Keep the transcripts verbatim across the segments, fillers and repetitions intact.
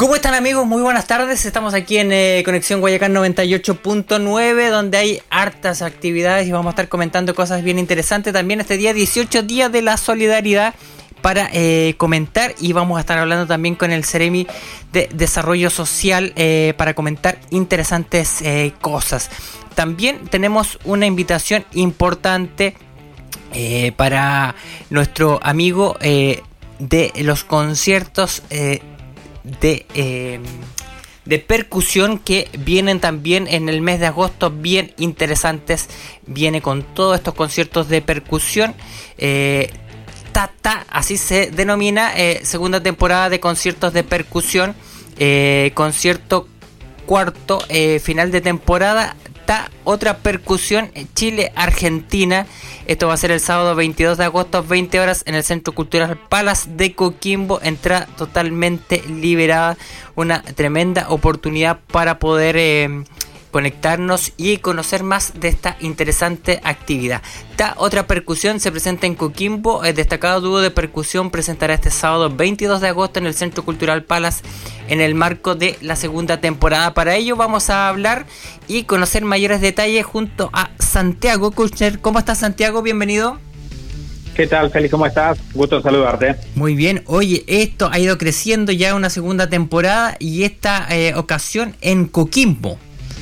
¿Cómo están, amigos? Muy buenas tardes. Estamos aquí en eh, Conexión Guayacán noventa y ocho punto nueve, donde hay hartas actividades y vamos a estar comentando cosas bien interesantes también este día, dieciocho días de la solidaridad, para eh, comentar, y vamos a estar hablando también con el Ceremi de Desarrollo Social eh, para comentar interesantes eh, cosas. También tenemos una invitación importante eh, para nuestro amigo eh, de los conciertos eh, de, eh, de percusión que vienen también en el mes de agosto, bien interesantes. Viene con todos estos conciertos de percusión. Eh, Tata, así se denomina, eh, segunda temporada de conciertos de percusión, eh, concierto cuarto, eh, final de temporada, Ta, otra percusión, Chile-Argentina. Esto va a ser el sábado veintidós de agosto, veinte horas, en el Centro Cultural Palace de Coquimbo. Entrada totalmente liberada, una tremenda oportunidad para poder Eh, conectarnos y conocer más de esta interesante actividad. Ta, otra percusión se presenta en Coquimbo. El destacado dúo de percusión presentará este sábado veintidós de agosto en el Centro Cultural Palace en el marco de la segunda temporada. Para ello vamos a hablar y conocer mayores detalles junto a Santiago Kushner. ¿Cómo estás, Santiago? Bienvenido. ¿Qué tal, Félix? ¿Cómo estás? Gusto saludarte. Muy bien. Oye, esto ha ido creciendo ya una segunda temporada y esta eh, ocasión en Coquimbo.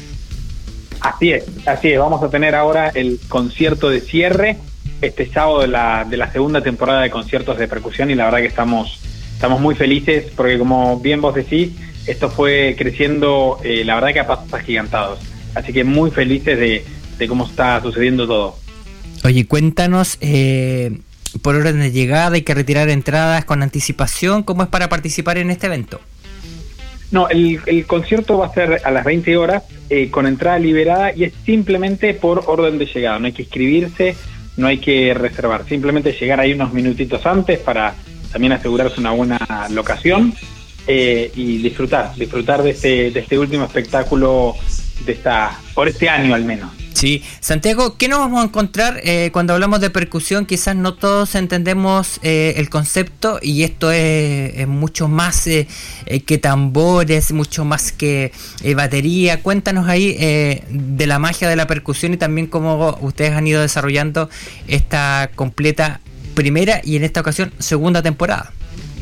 Así es, así es. Vamos a tener ahora el concierto de cierre este sábado de la, de la segunda temporada de conciertos de percusión, y la verdad que estamos, estamos muy felices porque, como bien vos decís, esto fue creciendo, eh, la verdad que a pasos agigantados. Así que muy felices de, de cómo está sucediendo todo. Oye, cuéntanos, eh, por orden de llegada, hay que retirar entradas con anticipación. ¿Cómo es para participar en este evento? No, el, el concierto va a ser a las veinte horas, eh, con entrada liberada, y es simplemente por orden de llegada. No hay que inscribirse, no hay que reservar. Simplemente llegar ahí unos minutitos antes para también asegurarse una buena locación eh, y disfrutar, disfrutar de este, de este último espectáculo de esta, por este año al menos. Sí, Santiago, ¿qué nos vamos a encontrar eh, cuando hablamos de percusión? Quizás no todos entendemos eh, el concepto, y esto es, es mucho más eh, eh, que tambores, mucho más que eh, batería. Cuéntanos ahí eh, de la magia de la percusión y también cómo ustedes han ido desarrollando esta completa primera y en esta ocasión segunda temporada.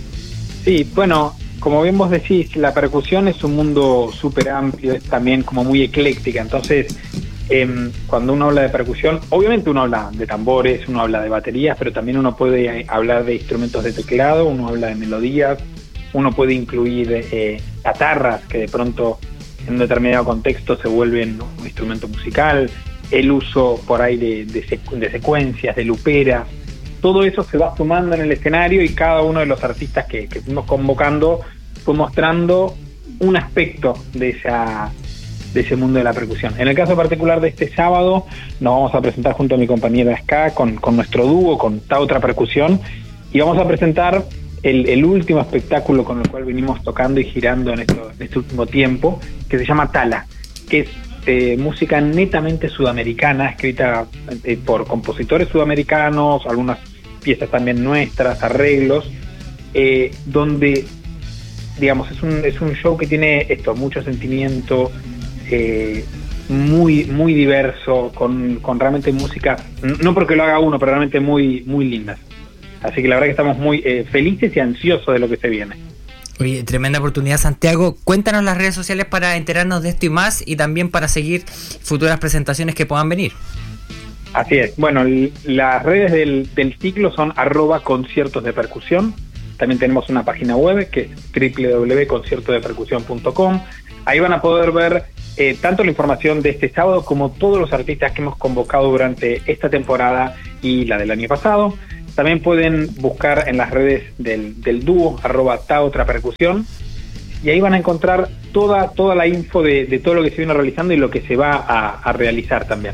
Sí, bueno, como bien vos decís, la percusión es un mundo súper amplio, es también como muy ecléctica. Entonces, Eh, cuando uno habla de percusión, obviamente uno habla de tambores, uno habla de baterías, pero también uno puede hablar de instrumentos de teclado, uno habla de melodías, uno puede incluir eh, catarras que de pronto en un determinado contexto se vuelven un instrumento musical, el uso por ahí de, de, secu- de secuencias, de luperas. Todo eso se va sumando en el escenario, y cada uno de los artistas que, que fuimos convocando fue mostrando un aspecto de esa de ese mundo de la percusión. En el caso particular de este sábado, nos vamos a presentar junto a mi compañera Ska con, con nuestro dúo, con Ta, otra percusión, y vamos a presentar el, el último espectáculo con el cual venimos tocando y girando en, esto, en este último tiempo, que se llama Tala, que es eh, música netamente sudamericana, escrita eh, por compositores sudamericanos, algunas piezas también nuestras, arreglos, eh, donde, digamos, es un, es un show que tiene esto, mucho sentimiento, Eh, muy muy diverso, con, con realmente música, no porque lo haga uno, pero realmente muy muy lindas. Así que la verdad que estamos muy eh, felices y ansiosos de lo que se viene. Oye, tremenda oportunidad, Santiago. Cuéntanos las redes sociales para enterarnos de esto y más, y también para seguir futuras presentaciones que puedan venir. Así es. Bueno, l- las redes del, del ciclo son arroba conciertos de percusión. También tenemos una página web que es doble u doble u doble u punto concierto de percusión punto com. Ahí van a poder ver eh, tanto la información de este sábado como todos los artistas que hemos convocado durante esta temporada y la del año pasado. También pueden buscar en las redes del, del dúo, arroba Ta, otra percusión, y ahí van a encontrar toda, toda la info de, de todo lo que se viene realizando y lo que se va a, a realizar también.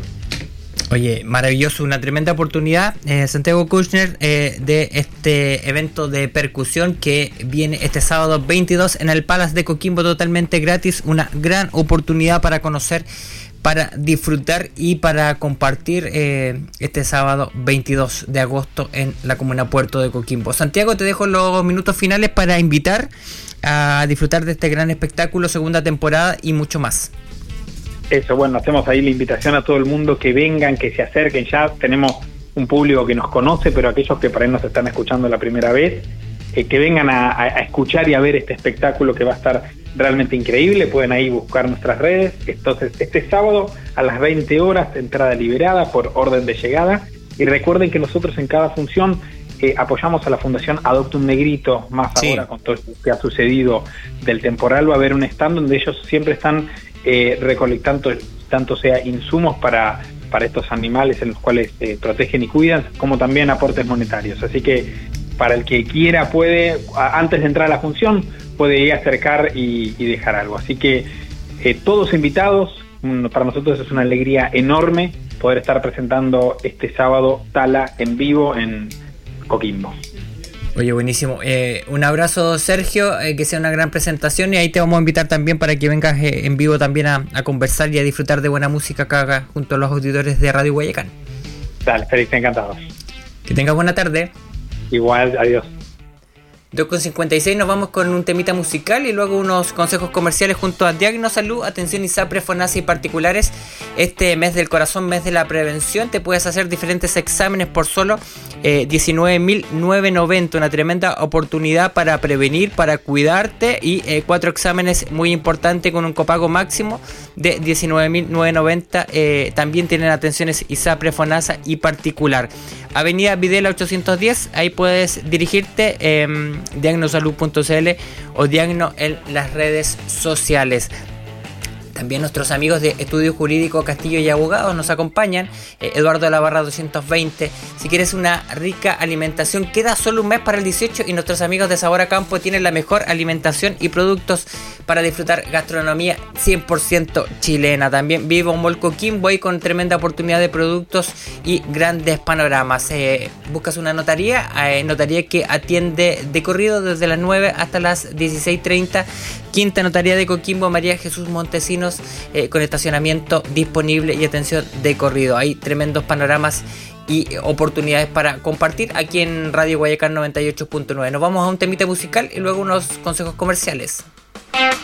Oye, maravilloso, una tremenda oportunidad, eh, Santiago Kushner, eh, de este evento de percusión que viene este sábado veintidós en el Palace de Coquimbo, totalmente gratis. Una gran oportunidad para conocer para disfrutar y para compartir eh, este sábado veintidós de agosto en la comuna Puerto de Coquimbo. Santiago, te dejo los minutos finales para invitar a disfrutar de este gran espectáculo, segunda temporada y mucho más. Eso, bueno, hacemos ahí la invitación a todo el mundo que vengan, que se acerquen. Ya tenemos un público que nos conoce, pero aquellos que por ahí nos están escuchando la primera vez, eh, que vengan a, a, a escuchar y a ver este espectáculo que va a estar realmente increíble. Pueden ahí buscar nuestras redes. Entonces, este sábado a las veinte horas, entrada liberada por orden de llegada. Y recuerden que nosotros en cada función eh, apoyamos a la Fundación Adopta un Negrito, más sí. Ahora con todo lo que ha sucedido del temporal, va a haber un stand donde ellos siempre están eh, recolectando, tanto sea insumos para, para estos animales en los cuales eh, protegen y cuidan, como también aportes monetarios. Así que para el que quiera puede, a, antes de entrar a la función, puede ir a acercar y, y dejar algo. Así que eh, todos invitados, um, para nosotros es una alegría enorme poder estar presentando este sábado Tala en vivo en Coquimbo. Oye, buenísimo. Eh, un abrazo, Sergio, eh, que sea una gran presentación, y ahí te vamos a invitar también para que vengas eh, en vivo también a, a conversar y a disfrutar de buena música acá junto a los auditores de Radio Guayacán. Dale, feliz, encantado. Que tengas buena tarde. Igual, adiós. dos con cincuenta y seis, nos vamos con un temita musical y luego unos consejos comerciales junto a Diagno Salud, Atención ISAPRE, FONASA y particulares. Este mes del corazón, mes de la prevención, te puedes hacer diferentes exámenes por solo eh, diecinueve mil novecientos noventa, una tremenda oportunidad para prevenir, para cuidarte, y eh, cuatro exámenes muy importantes con un copago máximo de diecinueve mil novecientos noventa. Eh, también tienen atenciones ISAPRE, FONASA y particular. Avenida Videla ochocientos diez, ahí puedes dirigirte, eh, diagnosalud punto c l o Diagno en las redes sociales. También nuestros amigos de Estudio Jurídico Castillo y Abogados nos acompañan, eh, Eduardo de la Barra doscientos veinte. Si quieres una rica alimentación, queda solo un mes para el dieciocho y nuestros amigos de Sabor a Campo tienen la mejor alimentación y productos para disfrutar gastronomía cien por ciento chilena. También Vivo Mall Coquimbo y con tremenda oportunidad de productos y grandes panoramas. Eh, buscas una notaría, eh, notaría que atiende de corrido desde las nueve hasta las dieciséis treinta. Quinta Notaría de Coquimbo, María Jesús Montesinos, eh, con estacionamiento disponible y atención de corrido. Hay tremendos panoramas y oportunidades para compartir aquí en Radio Guayacán noventa y ocho punto nueve. Nos vamos a un temita musical y luego unos consejos comerciales.